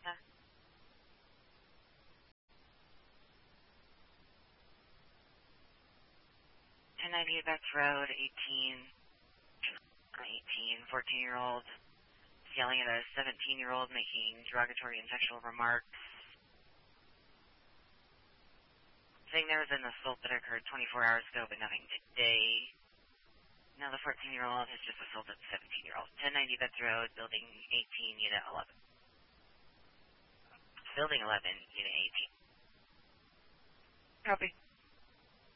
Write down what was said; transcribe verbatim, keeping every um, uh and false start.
Delta. ten ninety Betts Road, eighteen, eighteen, fourteen-year-old yelling at a seventeen-year-old making derogatory and sexual remarks. Saying there was an assault that occurred twenty-four hours ago, but nothing today. Now the fourteen-year-old has just assaulted the seventeen-year-old. ten ninety Betts Road, Building eighteen, Unit eleven. Building eleven, Unit eighteen. Copy.